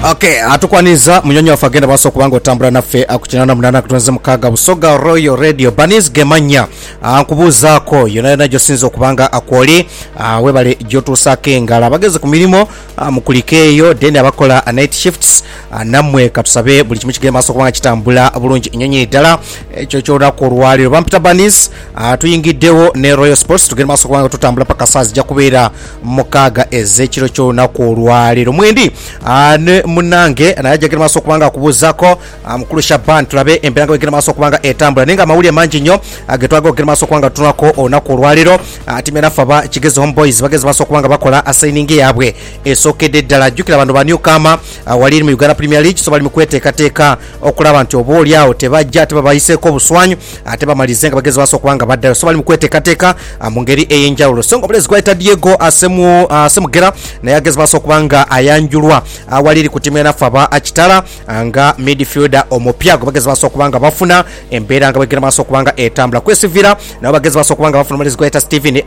Okay, atukwaniza munyonyi wafagenda baso kubanga otambula naffe akukinana munana kutonze mukaga Busoga Royal Radio Banis Gemanya nkubuzaako yona jo sinzo kubanga akwoli webale jotusake ngala bageze ku milimo mukulikeyo deni abakola night shifts namwe katusabe buli kimu kigema baso kubanga kitambula bulungi nyonyi dala ekyo kyoda ko rwaliro bampita Banis tuyingiddewo ne Royal Sports tugenda baso kubanga tutambula paka sazi ja kubeera mukaga ezekiro kyona ko rwaliro mwendi ne munange anayagira maso kubanga kubuzako mukulu Shaban tulabe emperanga wekira maso kubanga etambula ninga mawuli manji nyo agetwaga wekira maso kubanga tunako onako rwaliro timena faba kigezo homeboys bageze maso kubanga bakola assigning yabwe esokede dala jukira bantu ba Newcama waliri mu Uganda Premier League so bali mukweteka okulaba nti oboli awo tebajja tebabayiseko buswanyu ateba malizenga bageze maso kubanga baddayo so bali mukweteka mu ngeri eyenjawulo songo bulezi kwaita Diego asemugera naye ageze maso kubanga ayanjulwa waliri kutimena faba achitala nga midfielder omopyago bageze baso kubanga bafuna embeera nga bagera maso kubanga etambula kwesivira na bageze baso kubanga bafuna mulezi gwaita Steven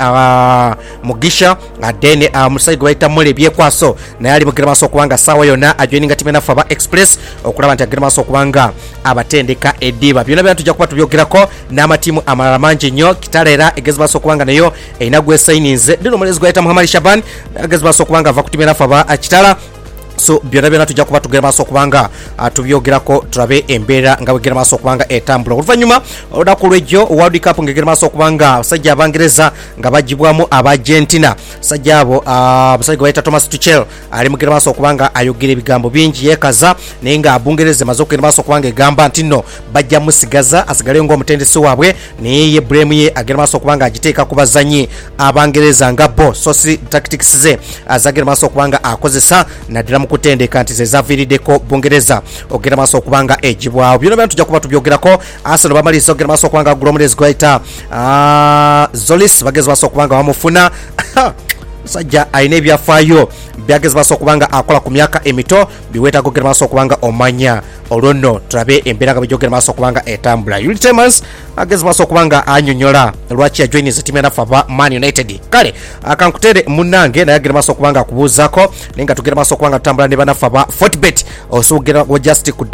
Mugisha adene musai gwaita mole byekwaso na yali bagera maso kubanga sawa yona ajoininga timena faba express okulaba nti agera maso kubanga abatendeka ediba byona byantu jakuba tubyogerako n'amatimu amalamanji nyo kitalera egeze baso kubanga nayo einagwe signings dino mulezi gwaita Muhammad Shaban ageze baso kubanga va kutimena faba achitala so byona tujja kuba tugera maso kubanga tubyogerako turabe embeera nga bwegera maso kubanga etambula oluvanyuma odakulwejo World Cup ngegera maso kubanga sajja abangereza nga bajibwamu Argentina sajjabo basajja baita Thomas Tuchel ali mugera maso kubanga ayogera ebigambo bingi yekaza nenga abungereze mazokera maso kubanga egamba ntino bajja musigaza asigale ngo omutendesi wabwe neye blame ye agera maso kubanga agiteeka kubazanyi abangereza nga bo so si tactics ze azagera maso kubanga akozesa nadira kutendeka nti zezavirideko bungereza ogera maso kubanga ejibwao byona bantu tujja kuba tubyogerako Arsenal bamalisa ogera maso kubanga Gromless gwaita Zolis bageze maso kubanga bamufuna sajja aine byafayo byageze maso kubanga akola ku myaka emito biweta ogera maso kubanga omanya olono turabe embeera nga byogera maso kubanga etambula Yuri Temans ageze maso kubanga anyonyola lwachi ya join zetimena faba Man United kale akankutere munange na yagera maso kubanga kubuzako nenga tugera maso kubanga tambula ne bana faba Fortbet osugera just ku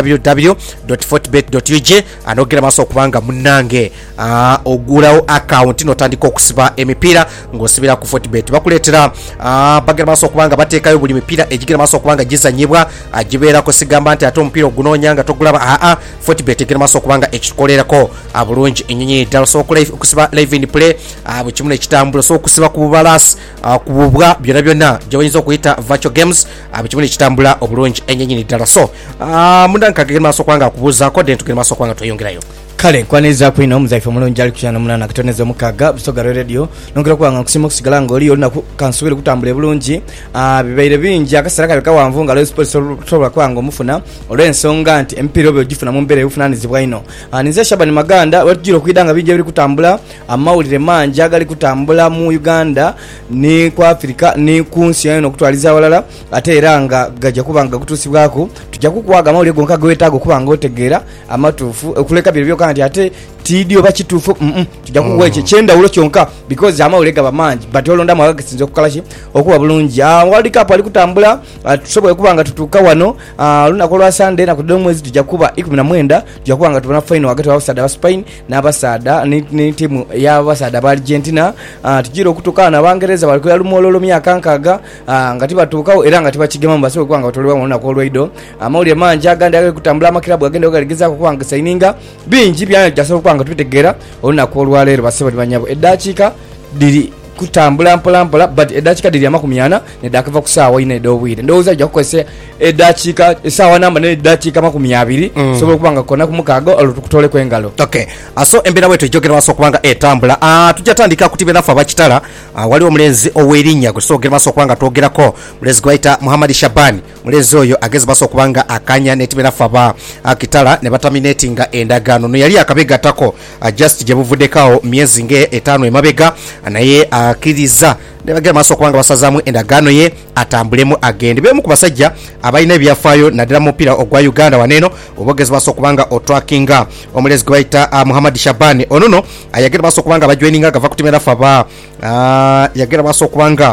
www.fortbet.ug anogera maso kubanga munange ogulawo account notandika okusiba emipira ngosibira ku Fortbet bakuletera bagera maso kubanga batekayo buli mipira ejigera maso kubanga gizanyibwa ajibera ko sigamba nti ato mpira ogunonyanga togulaba Fortbet egera maso kubanga ekikolerako abulungi enyinyi dala so okusiba live in play bukimu ekitambula so okusiba ku balasi kububwa byona jawinzo kuyita virtual games bukimu ekitambula obulungi enyinyi dala so mundanka egera maso kubanga kubuzako den tugera maso kubanga toyongerayo kale kwaneza kwina omuzaifu mulungi ali kukyana munana katoneze mukaga Busoga Radio nongera kwanga kusima kusigala ngoli olina kansubire kutambula bulungi bibaire bingi akasara kabika wanvunga lo sports toba kwanga omufuna olwensonga nti empiro byo gifuna mu mbere ufunanizibwa ino nize Shabani Maganda wajiro kwidanga bingi biri kutambula amawulire manje agali kutambula mu Uganda ni kwa Afrika ni kunsi yano kutwaliza walala ate eranga gajja kubanga kutusibwako tujja kukwaga amawulire gonka gwetago kubanga otegera amatufu okuleka biro kandi ate tidio bakitufu tujja kuweche chenda ulo kyonka because amawulega bamanji but olonda mwagasinze okukalashi okuba bulungi World Cup ali kutambula tusoboye kubanga tutuka wano lunako lwa Sunday na kudomo mwezi tujja kuba 19 tujja kubanga tubona final wakati wa Basada wa Spain na Basada ni timu ya Basada ba Argentina tujiro kutukana abangereza bali kuya lumololo myaka nkaga ngati batukao era ngati bakigema mbaso kubanga tolewa mwana ko lwaido amawuli manje aganda ali kutambula makilabu agenda ogaligeza kubanga signinga bingi byanya jaso kubanga tutegera olunako olwalero basebo banyabo edachika diri kutambula mpola but edachika diri amakumyana ne dakava kusawa ine dowire ndoza jja kukwese edachika esawa namba ne edachika makumyabiri so kubanga kona kumukago olutukutole kwengalo okay aso embera wetu jogera maso kubanga etambula tujatandika kutibena fa bakitala wali omulenzi owerinya kusogera maso kubanga togerako mulezi gwaita Muhammad Shabani mulezi oyo ageze maso kubanga akanya netibena fa ba kitala ne bataminatinga endagano no yali akabega tako just jebuvudekao miezi nge 5 emabega naye akiriza nebagera maso kubanga basazamu endagano ye atambulemu agende bemu kubasajja abayina ebyafayo nadira mupira ogwa Uganda waneno obogezi maso kubanga otwakinga omulezi gwaita Muhammad Shabani onono ayagera maso kubanga bajoininga gava kutimera faba yagera maso kubanga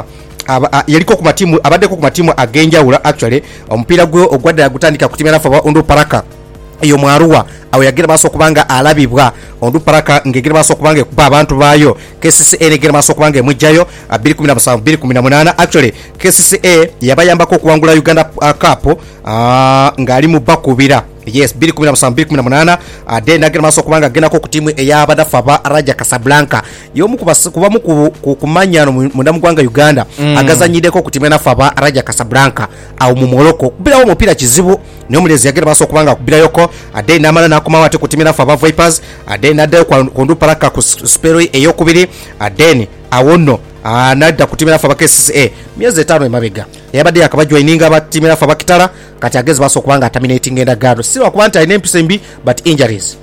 yaliko ku matimu abaddeko ku matimu agenjawulo actually omupiira gwe ogwadde gutandika ku timu ya Nafa Ondu Paraka eyo mwaruwa awo yagera maaso okubanga alabibwa Ondu Paraka ngegera maaso okubanga ekuba abantu baayo KCCA negera maaso okubanga emujjayo 2017 2018 actually KCCA yabayambako okuwangula Uganda Cup ngali mu bakubira yes 2017 2018 then nagera maaso okubanga agendako ku timu ey'abanafu aba Raja Casablanca yomu kubamu ku kumanyano munda mu ggwanga Uganda agazanyiddeko ku timu y'anafu aba Raja Casablanca awo mu Morocco kubirawo omupiira kizibu niyo omulezi yagera maaso okubanga akubirayoko then n'amala n'akomawo ate ku timu y'anafu aba Vipers then n'addayo ku Ondu Paraka ku spero ey'okubiri then awono nadda ku timu y'anafu aba KCCA myezi 5 emabega yabadde yakabajoininga aba timu y'anafu aba Kitala kati agezi maaso okubanga terminating endagaano si lwakuba nti alina empisa embi but injuries.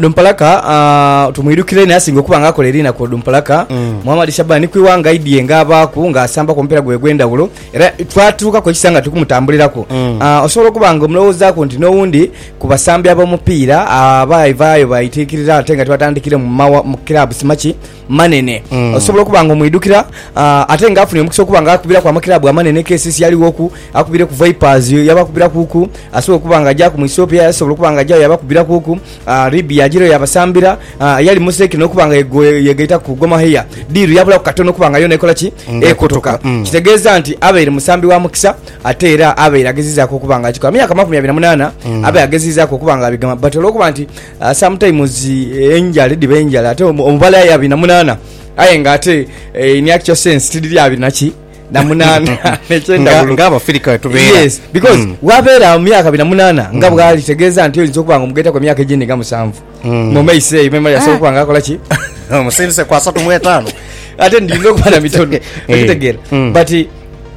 Dumpalaka tumwirukire naye asinga okubanga akola erina ku Dumpalaka Muhammad Shabani kwiwanga idie ng'abaku ng'asamba ku mpira gwe gw'endawulo era twatuuka ku kisanga tukumutambulirako osobola okubanga omulowoozaako nti n'owundi ku basambi ab'omupiira abaivaayo bayitiikirira ate nga tebatandikire mu kirabu simaki manene osobola okubanga omwidukira ate ng'afunye omukisa okubanga akubira ku amakirabu amanene KCC yaliwoku akubire ku Vipers yabakubira kuku asobola okubanga ajja ku Ethiopia asobola okubanga ajja yabakubira kuku Biagiro yabasambira yali museki nokubanga yegaita ku Goma Hiya diru yabula ku katono kubanga yona ekola ki ekotoka kitegeeza nti abeere musambi wa mukisa ate era abeere ageziza ko kubanga akikola myaka 28 abeere ageziza ko kubanga abigama batolo kuba nti sometimes enjale dibenjala ate omubala ya 28 ayenga ate in actual sense tidiri abinaki namunana nechenda ngaba Afrika tubeera yes because wabera myaka 28 ngabwa ali tegeza nti oyinza okubanga omugeta kwa myaka ejini nga 7 mumeise imema ya soko kwanga akola ki musense kwa 3 ate ndizo kubana mitondo ekitegera but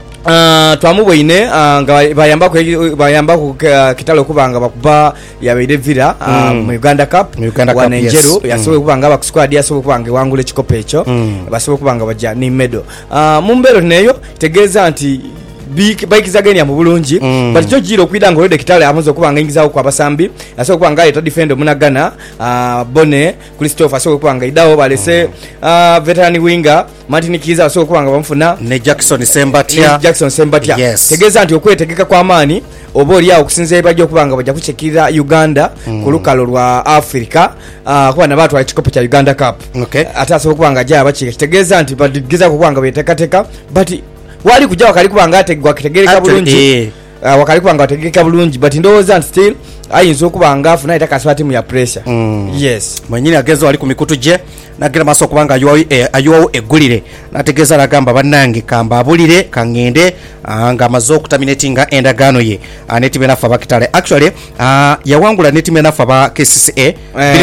twamubwine nga bayamba ku kitalo kubanga bakuba yabeire vira mu Uganda Cup wa Nigeria yasoboye kubanga aba squad yasoboye kubanga wangule ekikopo ekyo basoboye kubanga bajja ni medal mu mbero neyo tegeeza nti bike gani ya mubulungi but jo jiro kwidanga olede kitale amaze kubanga ingizawo kwa basambi aso kubanga yeta defender munagana Bone Christopher aso kubanga idawo balese veteran winger Martin Kiza aso kubanga bamfuna ne Jackson Sembatia yes. Tegeza nti okwetegeka kwa amani obori yawo kusinze bajjo kubanga bajja kuchekira Uganda ku lukalo lwa Africa kuba nabatwa ekikopo kya Uganda Cup okay. Ate aso kubanga jya abachika tegeza nti bagiza kubanga betekateka but wali kujja wakali kubanga ategwa kitegereka bulungi wakali kubanga ategeka bulungi but ndowooza nti still ayinza okubanga afuna itakaswa timu ya pressure yes mwenyini agezo ali ku mikutu je nagira maaso okubanga ayuwawo eggulire nategeeza nagamba bannange kamba abulire kangende nga amaze okutaminatinga endagaano ye netimu y'anafu aba Kitale actually yawangula netimu y'anafu aba KCCA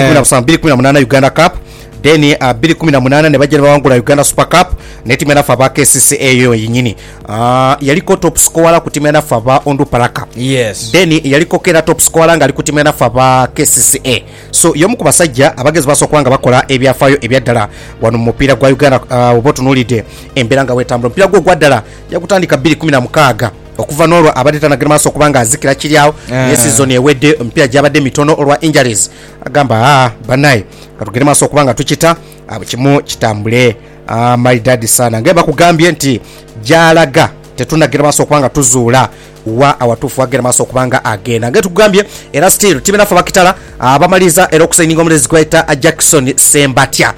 2018 Uganda Cup then 2018 ne bajja bawangula Uganda Super Cup ne timu y'anafu aba KCCA yo yinyini yaliko top scorer ku timu y'anafu aba Ondu Paraka yes then yaliko kera top scorer nga ali ku timu y'anafu aba KCCA so yomu ku basajja abagezi basokwanga bakola ebyafayo ebyaddala wano mupiira gwa Uganda obotunulide embera nga wetambula mupiira gwo gwaddala yakutandika 2016 okuva n'olwa abadde tanagira maaso okubanga azikira kiryawo season ewedde omupiira gyabadde mitono olwa injuries agamba banaye katugere maaso okubanga tukita kimu kitambule maridadi sana ngeba kugambye nti jalaga tetunagira maaso okubanga tuzuula wa awatufu agera maaso okubanga agenda nge tugambye era still timu y'anafu aba Kitala abamaliza era okusaininga omulezi gwaita Jackson Sembatia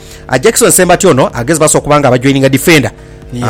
ono agezi maaso okubanga abajoininga defender yes.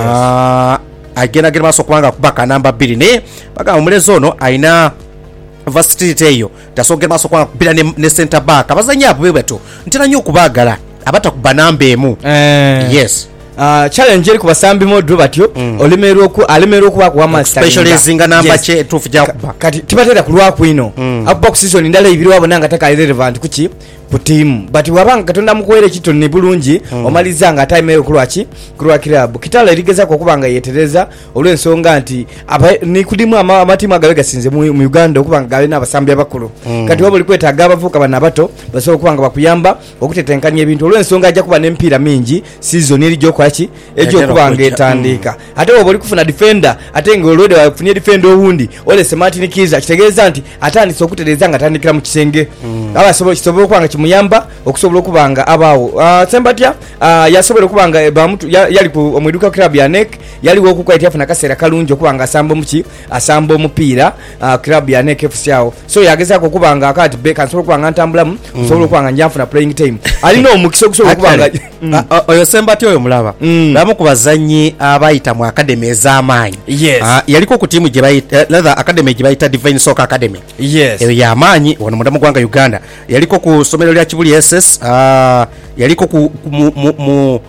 Agenda maaso okubanga kubaka namba 2 naye bagamba omulezi ono alina versatility eyo tasogera maaso okubanga kubira ne center back abazanyi abo bebeto ntera nnyo okubaagala abata kuba namba emu yes challenge eri kubasambi modro batyo alemerwa okuba kuwa master specializinga namba che tufu jakuba kati tibatera kulwa kwino akuba ku season ndala ibiri wabona nga taka relevant kuki ku team but wabanga katonda mukwere kito ne bulungi omalizanga time eyo kulwa club Kitala erigeza ko kubanga yetereza olwensonga nti ni kudimu amatimu agabega sinze mu Uganda okubanga gabe n'abasambi abakulu kati wabo likwetaga abavuka bana bato basobola kubanga bakuyamba okutetenkanya ebintu olwensonga ajja kuba n'empira mingi season eri gyokwachi ejo kubanga etandika ate wabo likufuna defender ate ngolode wafunye defender owundi ole Martin Kiza kitegeeza nti atandise okutereza nga atandikira mu kisenge abasobola kubanga kimuyamba okusobola okubanga abawo sembatya yasobola okubanga bamutu yali ku omwiduka club ya NEC yaliwo okukwaita yafuna kaseera kalungi okubanga asamba omupiira club ya NEC FC awo so yagezaako okubanga akati beka nsobola okubanga ntambulamu osobola okubanga njafuna playing time alina omukisa okusobola okubanga oyo sembatya oyo mulaba bamu ku bazannyi abayita mu academy ez'amaanyi yaliko ku tiimu gye bayita academy gye bayita Divine Soccer Academy eyo y'amaanyi wano munda mu ggwanga Uganda yaliko ku ssomero lya Kibuli SS yaliko mu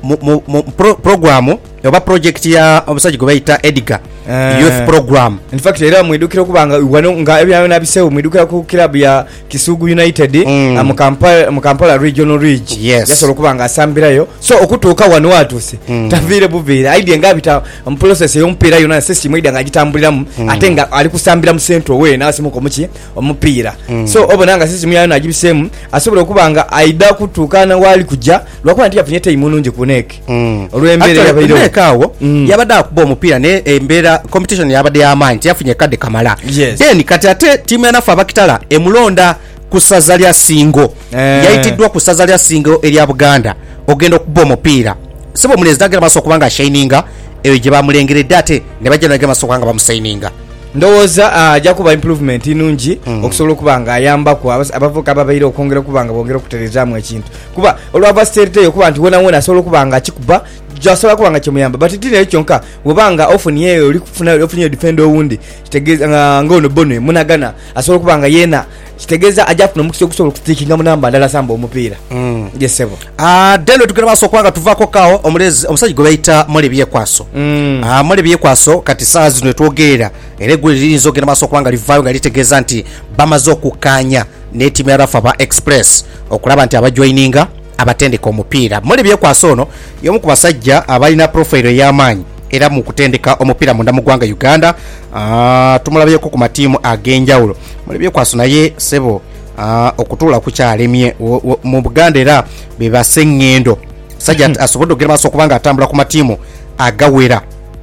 programu oba project ya omusajja gwe bayita Edgar youth program in fact era mwidukira okubanga wano nga ebyayo nabisewo mwidukira ku club ya Kisugu United mu Kampala Regional Ridge yasobola okubanga asambirayo so okutuuka wano watuse tavire buveera idea ngabita mu process y'omupiira yona system idea ngagitambuliramu ate nga ali kusambira mu central we nasimuko muki omupiira so obonanga system yayo nagibisemu asobola okubanga aida kutuukana wali kujja lwakuba nti yafunye time nungi ku NEC olw'embeera yabairo kawo yabadde akuba omupiira ne embeera competition yabadde y'amaanyi teyafunye kadde kamala then kati ate tiimu yanafu abakitala emulonda ku ssaza lya Singo yayitiddwa ku ssaza lya Singo erya Buganda ogenda okuba omupiira sibo mulezi dagera maaso okubanga ashininga eyo gye bamulengeredde ate ne bajja nagera maaso okubanga bamusaininga ndowooza ajja kuba improvement nungi okusobola okubanga ayambaku abavuka ababaire okwongera okubanga bongera okuterezaamu ekintu kuba olwava state okuba nti wona asobola okubanga akikuba jasobola kubanga kimuyamba but tine kyonka webanga often yeyo oli kufuna ofunye defend owundi kitegeza ngono bonwe munagana asobola kubanga yena kitegeza ajafuna mukisi okusobola kutikinga munamba ndala samba omupiira jesebo deno tukira baso kwanga tuvako kawo omulezi omusajja gwe bayita Molebye Kwaso Molebye Kwaso kati saa zino twogera eregwe lirinzo gena baso kwanga livayo nga litegeza nti bamaze okukanya ne timu ya Rafa Express okulaba nti abajoininga abatendeka omupiira Molebye Kwaso ono yomu ku basajja abalina profile y'amaanyi era mu kutendeka omupiira munda mu ggwanga Uganda tumulabyeko ku matiimu ag'enjawulo Molebye Kwaso naye sebo okutuula kukyalemye mu Buganda era be baseŋŋendo sajja asobodde okugera maaso okubanga atambula ku matiimu agawera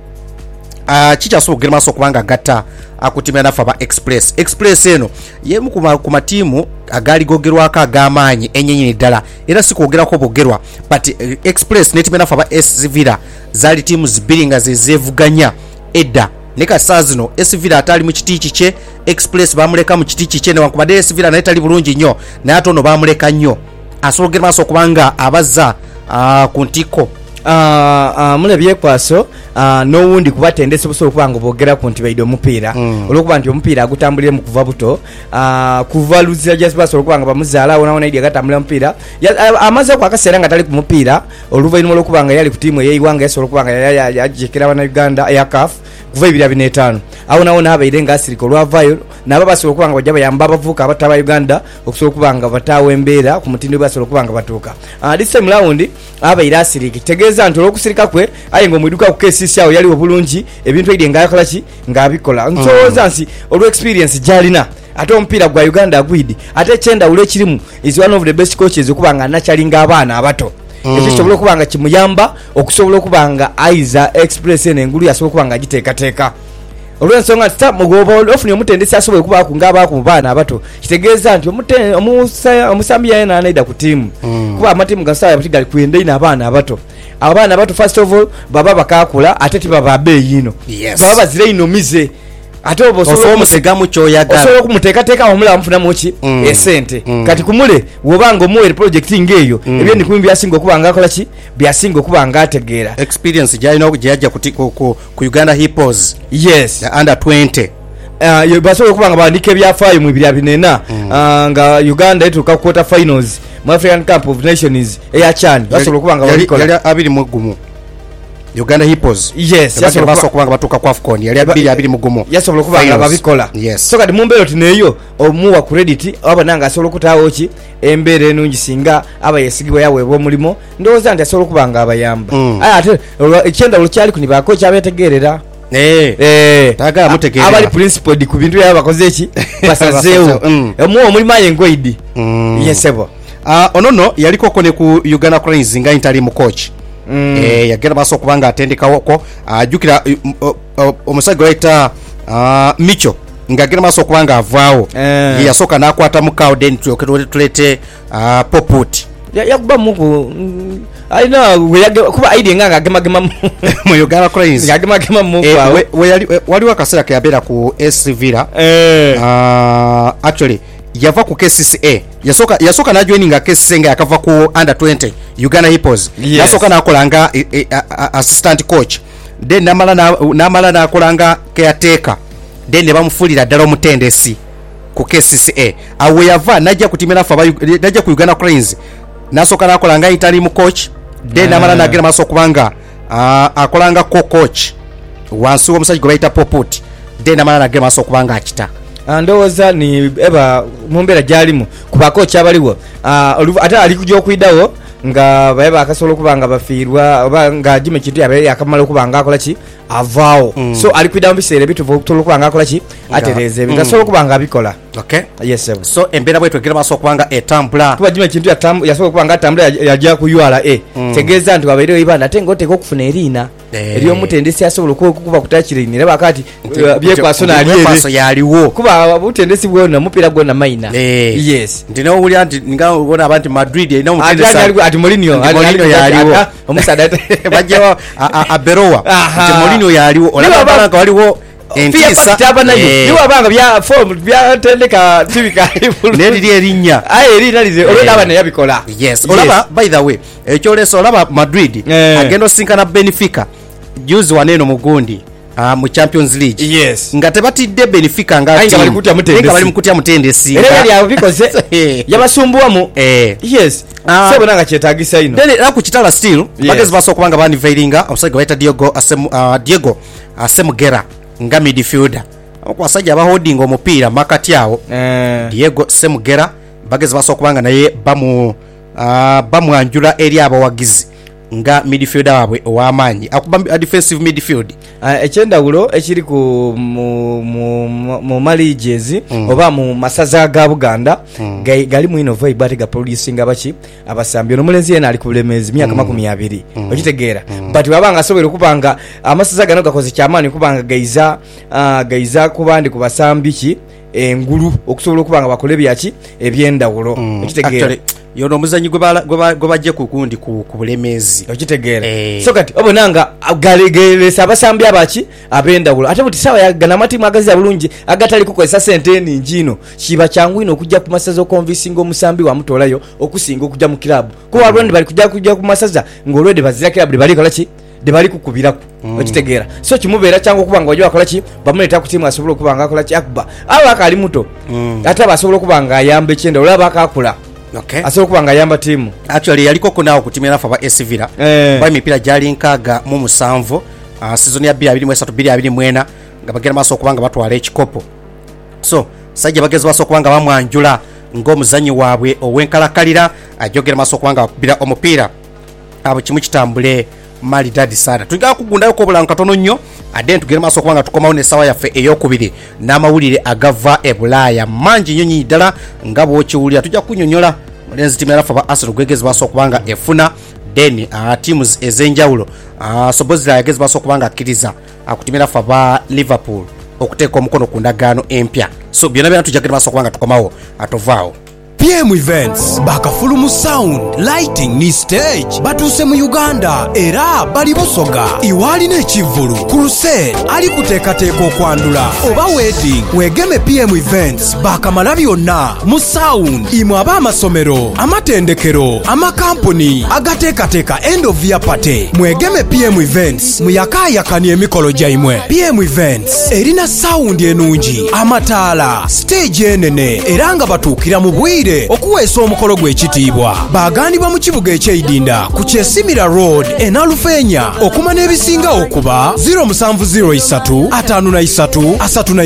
kikyasobola okugera maaso okubanga agatta akutimira nafa ba express eno yemu ku matiimu agali gogerwako ag'amaanyi enyenyini ddala era si kwogerako bogerwa but express netimira nafa ba Villa zaali tiimu zibiri nga zezevuganya edda neka saa zino Villa atali mu kitiiki kye express bamuleka mu kitiiki kye newankubadde Villa naye tali bulungi nnyo naye ate ono bamuleka nnyo asobola okugera maaso okubanga abazza ku ntiko Molebye Kwaso n'owundi kubatendesa obusobola okubanga boogera ku nti baide omupiira olwokuba nti omupiira agutambulire mu kuva buto kuva luzira just basobola okubanga bamuzaala wona idea gatambulira omupiira amaze ku akaseera nga tali ku mupiira oluvannyuma lw'okubanga yali ku tiimu ey'eiwanga yasobola okubanga yajekera bannayuganda eya CAF kuva 2005 awo nawo n'abaire nga asirika olwavayo nabo basobola okubanga bajja bayamba abavubuka abataba Uganda okusobola okubanga bataawo embeera ku mutindo basobola okubanga batuuka this time round abaire asirika tegeeza nti olw'okusirika kwe aye ng'omwiduka ku KCC awo yaliwo bulungi ebintu ebyo ngayakola ki ng'abikola nsowooza nsi olw experience gy'alina ate omupiira gwa Uganda agwidi ate ekyendawulo ekirimu is one of the best coaches okubanga nakyalinga abaana abato ekisobola okubanga kimuyamba okusobola okubanga aiza express eno engulu yasobola okubanga agiteekateeka olw'ensonga nti mugoba ofuna omutendesi asobola okubaako ng'abaako mu baana abato kitegeeza nti omusambi yayena anaida ku tiimu kuba amatiimu gasaawa bati gali kwendaina abaana abato first of all baba bakakula ate tibaba beeyi ino baba bazire inomize ate osobola okumuteekateeka omulaba mufunamu ki esente kati kumule wobanga omuwere project ng'eyo ebyo ndikumi byasinga okubanga akola ki byasinga okubanga ategeera experience gyalina gyeyajja ku Uganda Hippos under 20 basobola okubanga bandika ebyafaayo mu 2004 nga Uganda etuuka ku quarter finals mu African Cup of Nations eya CHAN basobola okubanga babikola yali 21 Uganda Hippos yasobola okubanga batuuka ku AFCON yali 21 yasobola okubanga babikola so kati mu mbeera tineeyo omuwa credit abananga asobola okutaawo ki embeera enungi singa aba yesigibwa yaweebwa omulimo ndowooza nti asobola okubanga abayamba ate ekyendawulo kyali ku nibaako kyabeetegeerera abali principled ku bintu byabo bakoze eki basazeewo omuwa omulimu aye ngoidi yesebo onono yalikoko ne ku Uganda Cranes nga interim coach yagenda maaso okubanga atendekawoko ajjukira omusajja wayita Micho ngagenda maso kubanga avaawo yasooka nakwata mukawo then tulete Poput yakuba muku alina kuba idea nga agema mu Uganda Cranes agema mu waliwo akaseera ke yabeera ku AS Villa actually yava ku KCCA yasooka najoininga KCCA nga yakava ku under 20 Uganda Hippos yasooka nakolanga assistant coach then namala nakolanga caretaker then ne bamufulira ddala omutendesi ku KCCA awe yava najja kutimira fa najja ku Uganda Cranes nasooka nakolanga interim coach then namala nagenda maaso kubanga akolanga co-coach wansi w'omusajja gwe bayita Poput then namala nagenda maaso kubanga akita ndowooza ni eba mu mbeera gyalimu ku bakochi abaliwo ate ali kujja okwidawo nga baye bakasobola okuba nga bafiirwa oba nga Jimmy Kintu yabe yakamala okuba nga akola ki avaawo so ali kwidawo mu biseera bitufu okusobola okuba nga akola ki atereeze bigasobola okuba nga abikola. Okay, yes sir. So embeera bwe twegera maaso okubanga etambula kuba Jimmy Kintu yasobola okuba nga atambula yajja ku URA tegeeza nti wabeerewo ibanda ate ng'oteeka okufuna eriina ery'omutendesi asobola okuba kutakirini era bakati byekwaso yaliwo kuba obutendesi bwonna mupiira gwonna maina yes nti nowulira nti nga obona abantu Madrid erina omutendesi ati Mourinho yaliwo omusada bajjawo Aberoa nti Mourinho yaliwo olaba nga waliwo entisa tabanayo niwo abanga bya form bya tendeka tibika neriri erinnya erina lize olaba ne yabikola yes olaba by the way ekyoleso olaba Madrid agenda osinkana Benfica juzi waneno mugundi mu Champions League yes nga tebatidde Benfica nga bali mukutya mutendesi era yabikoze yabasumbuwamu yes sebo nanga kyetagisa ino then era ku kitala still bagezi basokubanga bani veilinga omusajja bayita Diego Asemugera nga midfielder okwasajja abaholding omupiira makati awo Diego Semugera bagezi basokubanga naye bamwanjula eri abawagizi nga midfielder wabwe ow'amaanyi akuba defensive midfield ekyendawulo ekiri ku mu maliges oba mu masaza ga Buganda gali mu ino vibe ate ga producing abaki abasambi n'omulenzi yena ali ku bulemezi myaka 20 okitegeera but wabanga asobera okubanga amasaza gano gakoze kyamaani kubanga gaiza kubandi ku basambi ki engulu okusobola okubanga bakole byaki ebyendawulo okitegeera yono omuzanyi gwe bajje ku gundi ku bulemezi okitegeera so kati obonanga galegelesa abasambi abaki abendawulo ate buti sawa yagana matimu agazi abulungi agatali kukozesa sente eningi ino kiba kyangu ino okujja ku masaza okonvisinga omusambi wamutolayo okusinga okujja mu club kuba already bali kujja ku masaza ng'olwedde bazira club bali kola ki debali kukubiraku okitegeera so kimubeera kyangu okubanga wajja wakola ki bamuleta ku timu asobola okubanga akola ki akuba aba akali muto ate abasobola okubanga ayamba ekyenda olaba akakula asobola okubanga ayamba timu actually yaliko kunawo kutimira fa ba AS Villa ba emipira gyali nkaaga mu musanvu season ya 2023-2024 nga bagenda maaso okubanga batwala ekikopo so sajja bagezi maaso okubanga bamwanjula ng'omuzanyi waabwe ow'enkalakalira ajogera maaso okubanga bakubira omupiira abo kimu kitambule mali dadi sana tujja kugundayo ko bulanka katono nnyo ade tugere maaso kubanga tukomawo ne sawa yaffe eyokubiri n'amawulire agava ebulaya mangi nnyo nyi ddala nga bw'okiwulira tujja kunyonyola mulenzi timu yarafa ba Arsenal gwegezi maaso kubanga efuna then teams ez'enjawulo sobozira yagezi maaso kubanga akkiriza akutimira fa ba Liverpool okuteeka omukono ku ndagaano empya so byonna byonna tujja kugenda maaso kubanga tukomawo atovaawo. PM Events bakafulumu sound lighting ni stage batuse mu Uganda era bali Busoga iwali n'ekivulu crusade ali kuteekateeka okwandula oba wedding wegeme PM Events bakamala byonna mu sound imwe ab'amasomero amatendekero amakampuni agateekateeka end of year party mwegeme PM Events muyakaayakani emikolo gyaimwe. PM Events erina sound enungi amataala stage enene era nga batuukira mu bwire okuweesa omukolo gw'ekitiibwa baagandibwa mu kibuga ekyeidinda ku Kyesimira Road enalufeenya okuma n'ebisinga okuba 0703 53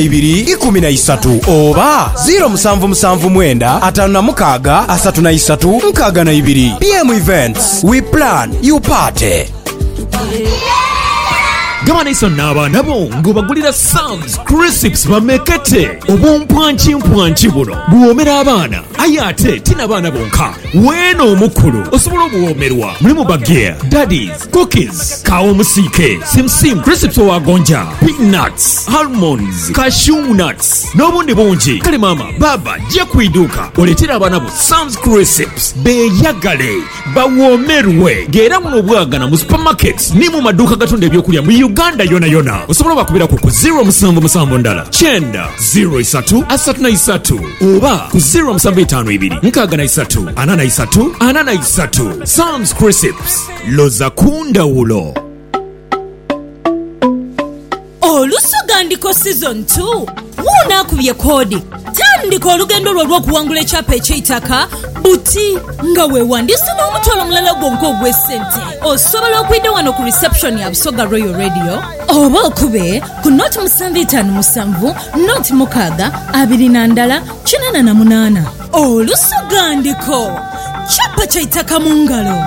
32 oba 0779 56 33 62. PM Events, we plan, you party. gabana iso n'abaana bo ng'obagulira Sam's Crisps bamekete obumpwankimpwanki buno buwoomera abaana aye ate tina baana bonka weeno omukulu osobola obuwoomerwa mulimu bageya daddies cookies kawo omusiike simsim Crisps owagonja peanuts almonds cashew nuts n'obundi bungi kale maama baba jja kwiduuka oleetera abaana bo Sam's Crisps beeyagale bawoomerwe ng'era muno obwagana mu supermarkets ne mu maduuka gatunda ebyokulya mu Uganda yona osobola bakubira ku 077 ndala 903 oba ku 0752 Sam's Crisps loza kundawulo. Olusogandiko season 2 wunaakubye koodi tandika olugendo lwo lw'okuwangula ekyapa eky'eitaka buti nga weewandiise n'omutwalo omulala gwonka ogw'essente osobola okuyita wano ku reception ya Busoga Royal Radio oba okube ku noti 757 noti 6 Olusogandiko kyapa ky'eitaka mu ngalo.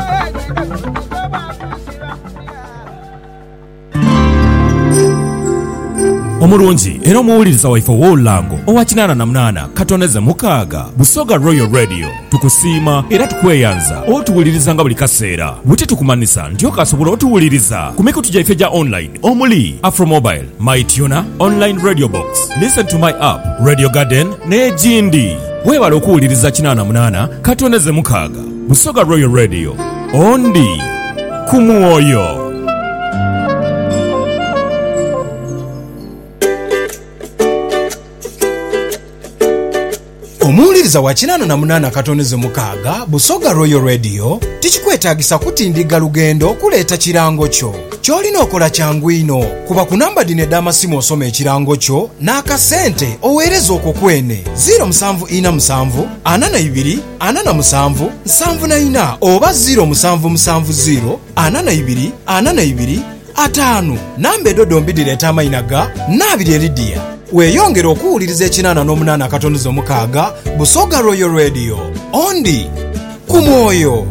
Omulungi era omuwuliriza waife w'olulango owa 88 katoneze 6 Busoga Royal Radio tukusiima era tukweyanza otuwuliriza nga buli kaseera bwe tukumanisa nti okasobola otuwuliriza ku mikutu gyaife gya online omuli Afromobile, MyTuner, Online Radio Box, Listen to My App, Radio Garden n'egindi. Weebala okuwuliriza 88 katoneze 6 Busoga Royal Radio ondi ku mwoyo. Omuwuliriza wa 88 katoneze 6 Busoga Royal Radio tikikwetaagisa kutindiga lugendo okuleeta kirango kyo. Kyolina okola kyangu ino kuba ku namba dino ed'amasimu osoma ekirango kyo n'akasente oweereza okwo kwene 0747 42 47 74 oba 0770 42 42 5 namba edodo mbidireeta amayina ga Nabiri Elidia. Weeyongera okuwuliriza 88 katoneze 6 Busoga Royal Radio ondi ku mwoyo.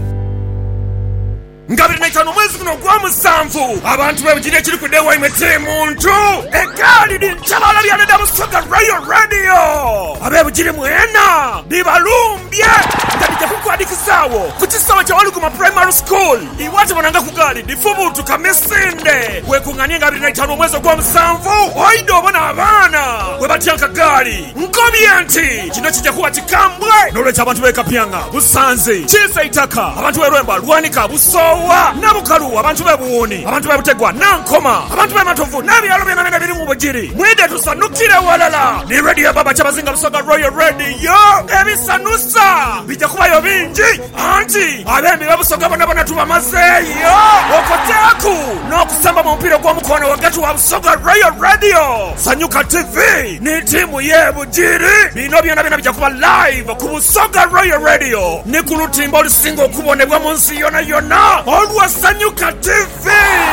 Ngabiri naitano mwezi kuno gwa musanvu abantu bebujiri ekiri ku dewa imete muntu egali linchabala lyaleda Busoga Royal Radio abebujiri mwena libalumbye ndabija kukwadikisawo ku kisawa kya Waluguma Primary School iwate bananga ku gali difubutu kamesinde wekunganye ngabiri naitano mwezi gwa musanvu oido obona abaana webatyanka gali nkobyenti kino kijja kuba kikambwe n'olwekyo abantu bekapyanga busanze kisa itaka abantu berwemba lwanika busowa nabukalu abantu bebuwoni abantu bebutegwa nankoma abantu bematovu n'ebyalo byonna biri mu bujiri mwide tusanukire walala ni radio baba kyabazinga Busoga Royal Radio ebisanusa bijja kubayo bingi anti abembi bebusoga bonna tubamazeeyo okoteeku n'okusamba mu mpira gw'omukono wakati wa Busoga Royal Radio Sanyuka TV ni timu y'ebujiri bino byonna bijja kuba live ku Busoga Royal Radio ni ku lutimba olusinga okubonebwa mu nsi yonna olwa Sanyuka TV.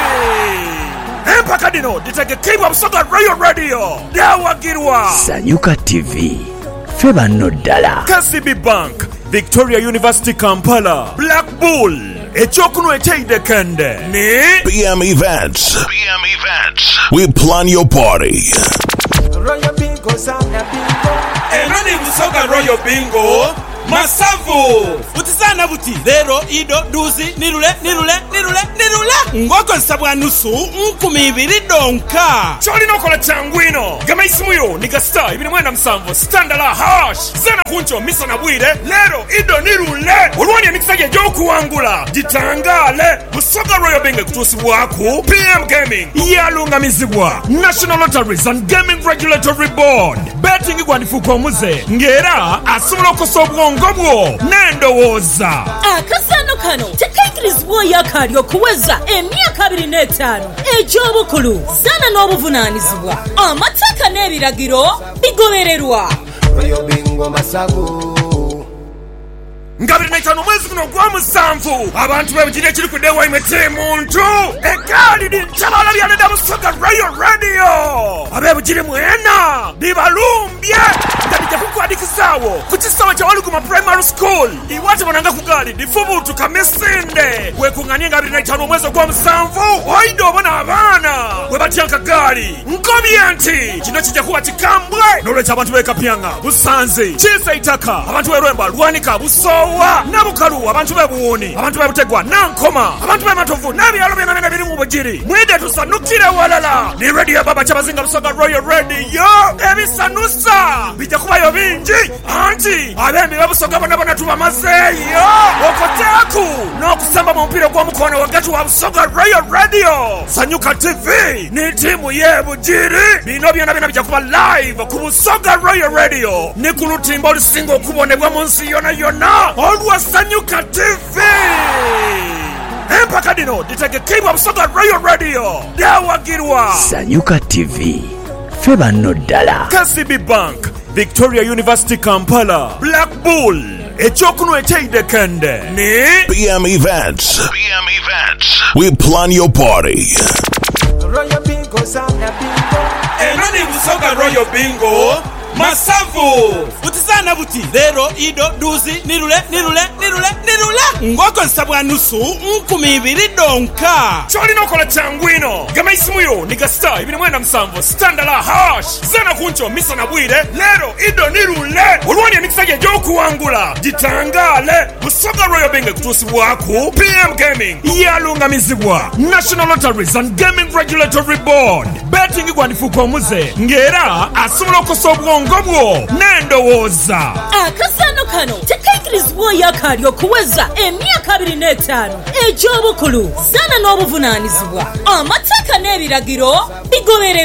Empaka dino ditegekebwa Busoga Royal Radio lyawagirwa Sanyuka TV feba noddala KCB Bank, Victoria University Kampala, Black Bull ekyokuno eky'eidekende ne PM Events. We plan your party. Royal Bingo sana bingo enoni Busoga Royal Bingo masavu utisana buti lero ido duzi nirule ngokozesa bwa nusu 2,000 donka kyolina okola kyangu ino gama isimuyo niga star 297 standala hash zana kuncho misa na bwire lero ido nirule olwani emikisa gye gy'okuwangula gitangale Busoga Royal Bingo kutuusibwaku PM Gaming yalungamizibwa National Lotteries and Gaming Regulatory Board betting gwandifuuka omuze ng'era asobola okukosa obwongo bwo n'endowooza. Akasano kano tekaikirizibwa yakali okuweza emyaka 25 egy'obukulu zana n'obuvunaanyizibwa amateeka n'ebiragiro bigobererwa. Royal Bingo masavu Ngabiri naitano mwezi kuno gwa musanvu abantu bebujiri ekiri ku dewa imete muntu egali linchabala lyaleda Busoga Royal Radio abebujiri mwena libalumbye kadija kukwadikizawo ku kisawa kya Waluguma Primary School iwate bananga ku gali difubutu kamesinde wekung'anie nga 25 omwezi ogw'omusanvu oido obona abaana bwe batyanka gali nkobye nti kino kijja kuba kikambwe n'olwekyo abantu b'ekapyanga Busanze Kiisa Itaka abantu b'Erwemba Lwanika Busoowa Nabukalu abantu b'Ebuwuni abantu b'Ebutegwa Nankoma abantu b'Ematovu n'ebyalo byonna biri mu Bugiri mwide tusanukire walala ni radio baba Kyabazinga Busoga Royal Radio ebisanusa bijja kubayo bingi anti abembi b'Busoga bonna tubamazeeyo okoteeku n'okusamba mu mpira gw'omukono wakati wa Busoga Royal Radio Sanyuka TV ni tiimu y'Ebugiri bino byonna bijja kuba live ku Busoga Royal Radio ne ku lutimba olusinga okubonebwa mu nsi yonna olwa Sanyuka TV empaka dino ditegekebwa Busoga Royal Radio dawagirwa Sanyuka TV ffe banno ddala. KCB Bank, Victoria University Kampala, Black Bull ekyokuno ekyeidekende ne PM Events. We plan your party. Royal Bingo Zana Bingo. eno ni Busoga Royal Bingo masavu butisana buti 0 ido duzi nirule ngokozesa bwa nusu 2,000 donka kyolina okola kyangwino gama isimu yo ni gasta 297 standala hash zana kuncho misa na bwire lero ido nirule olwani emikisa gy'okuwangula gitangale Busoga Royal Bingo kutuusibwaku PM Gaming yalungamizibwa National Lotteries and Gaming Regulatory Board betting gwandifuuka omuze ng'era asobola okukosa obwongo bwo n'endowooza akasano kano tekaikirizibwayo akaali okuweza emyaka 25 eky'obukulu zana n'obuvunaanyizibwa amateeka n'ebiragiro bigobererwa